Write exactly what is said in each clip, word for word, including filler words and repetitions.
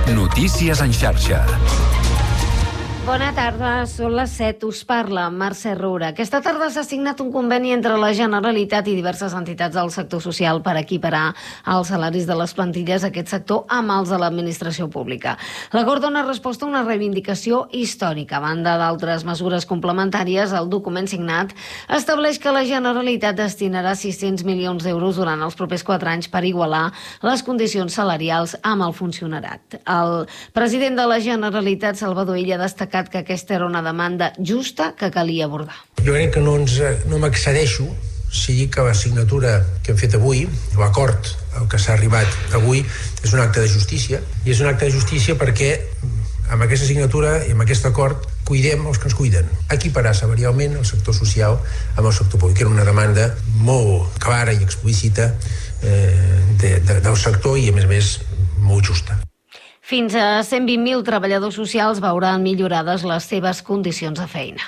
Notícies en xarxa. Bona tarda, són les set, us parla Mercè Roura. Aquesta tarda s'ha signat un conveni entre la Generalitat i diverses entitats del sector social per equiparar els salaris de les plantilles d'aquest sector amb els de l'administració pública. L'acord dona resposta a una reivindicació històrica. A banda d'altres mesures complementàries, el document signat estableix que la Generalitat destinarà sis-cents milions d'euros durant els propers quatre anys per igualar les condicions salarials amb el funcionarat. El president de la Generalitat, Salvador Illa, ha destacat que aquesta era una demanda justa que calia abordar. Jo crec que no, ens, no m'excedeixo si dic que la signatura que hem fet avui, l'acord al que s'ha arribat avui, és un acte de justícia. I és un acte de justícia perquè amb aquesta signatura i amb aquest acord cuidem els que ens cuiden. Equiparar salarialment el sector social amb el sector públic. Era una demanda molt clara i explícita eh, de, de, del sector i, a més a més, molt justa. Fins a cent vint mil treballadors socials veuran millorades les seves condicions de feina.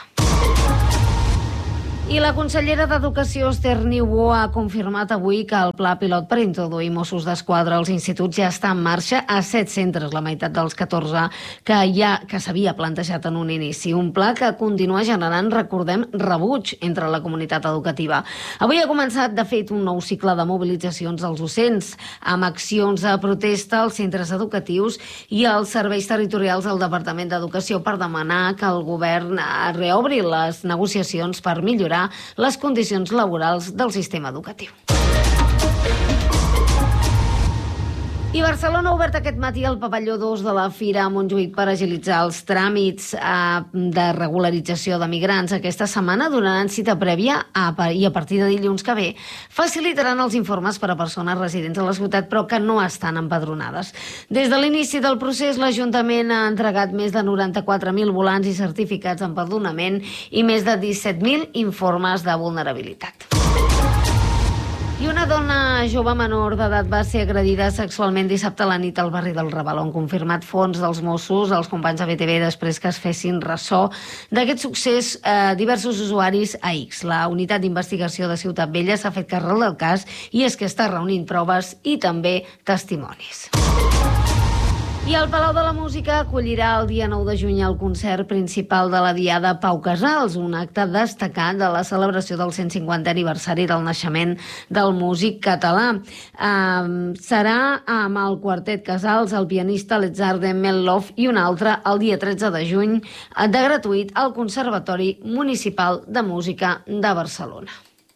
I la consellera d'Educació, Esther Niubó, ha confirmat avui que el pla pilot per introduir Mossos d'Esquadra als instituts ja està en marxa a set centres, la meitat dels catorze que ja que s'havia plantejat en un inici. Un pla que continua generant, recordem, rebuig entre la comunitat educativa. Avui ha començat, de fet, un nou cicle de mobilitzacions dels docents, amb accions de protesta als centres educatius i als serveis territorials del Departament d'Educació per demanar que el govern reobri les negociacions per millorar les condicions laborals del sistema educatiu. I Barcelona ha obert aquest matí el pavelló dos de la Fira a Montjuïc per agilitzar els tràmits eh, de regularització de migrants. Aquesta setmana donaran cita prèvia a, i a partir de dilluns que ve facilitaran els informes per a persones residents a la ciutat però que no estan empadronades. Des de l'inici del procés, l'Ajuntament ha entregat més de noranta-quatre mil volants i certificats d'empadronament i més de disset mil informes de vulnerabilitat. I una dona jove menor d'edat va ser agredida sexualment dissabte a la nit al barri del Raval. Han confirmat fons dels Mossos als companys de B T V després que es fessin ressò d'aquest succés eh, diversos usuaris a X. La unitat d'investigació de Ciutat Vella s'ha fet càrrec del cas i és que està reunint proves i també testimonis. I el Palau de la Música acollirà el dia nou de juny el concert principal de la Diada Pau Casals, un acte destacat de la celebració del cent cinquantè aniversari del naixement del músic català. Um, serà amb el quartet Casals, el pianista Alexander Mellov i un altre el dia tretze de juny de gratuït al Conservatori Municipal de Música de Barcelona.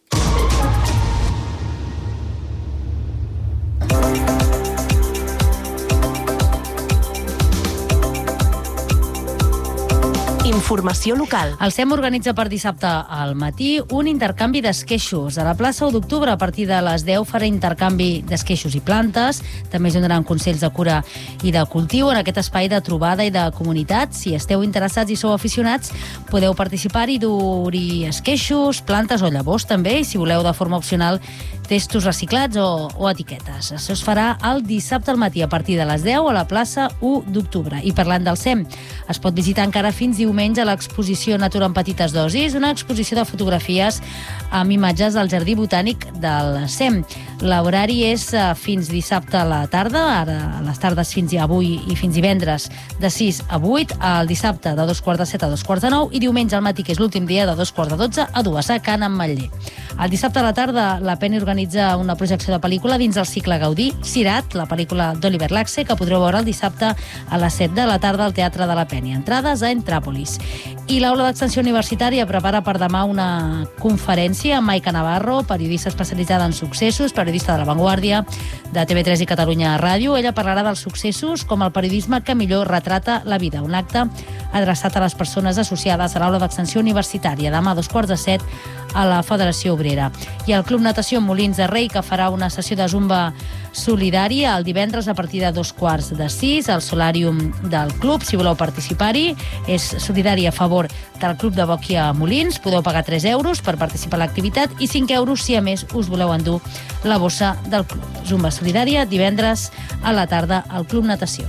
Informació local. El SEM organitza per dissabte al matí un intercanvi d'esqueixos. A la plaça u d'octubre, a partir de les deu, farà intercanvi d'esqueixos i plantes. També es donaran consells de cura i de cultiu en aquest espai de trobada i de comunitat. Si esteu interessats i sou aficionats, podeu participar i dur-hi esqueixos, plantes o llavors també, i si voleu de forma opcional testos reciclats o, o etiquetes. Això es farà el dissabte al matí a partir de les deu a la plaça u d'octubre. I parlant del SEM, es pot visitar encara fins diumenge a l'exposició Natura en petites dosis, una exposició de fotografies amb imatges del Jardí Botànic del SEM. L'horari és fins dissabte a la tarda, ara a les tardes fins avui i fins divendres de sis a vuit, el dissabte de dos quarts de set a dos quarts de nou i diumenge al matí, que és l'últim dia, de dos quarts de dotze a dues a Can Ametller. El dissabte a la tarda la Penny organitza una projecció de pel·lícula dins el cicle Gaudí, Cirat, la pel·lícula d'Oliver Laxe, que podreu veure el dissabte a les set de la tarda al Teatre de la Penny. Entrades a Entràpolis. I l'Aula d'Extensió Universitària prepara per demà una conferència amb Maica Navarro, periodista especialitzada en successos, periodista de La Vanguardia, de T V tres i Catalunya Ràdio. Ella parlarà dels successos com el periodisme que millor retrata la vida. Un acte adreçat a les persones associades a l'Aula d'Extensió Universitària. Demà a dos quarts de set a la Federació Obrera. I el Club Natació Molins de Rei, que farà una sessió de zumba solidària el divendres a partir de dos quarts de sis al solàrium del club. Si voleu participar-hi, és solidari a favor del Club de Boqui a Molins. Podeu pagar tres euros per participar a l'activitat i cinc euros si a més us voleu endur la bossa del club. Zumba solidària divendres a la tarda al Club Natació.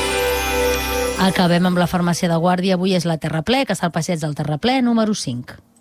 Acabem amb la farmàcia de Guàrdia. Avui és la Terraplè, que està al passeig del Terraplè número cinc.